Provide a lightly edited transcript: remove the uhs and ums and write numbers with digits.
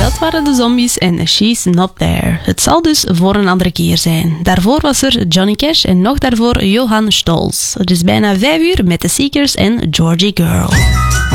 Dat waren de Zombies en She's Not There. Het zal dus voor een andere keer zijn. Daarvoor was er Johnny Cash en nog daarvoor Johan Stolz. Het is bijna 5 uur met The Seekers en Georgie Girl.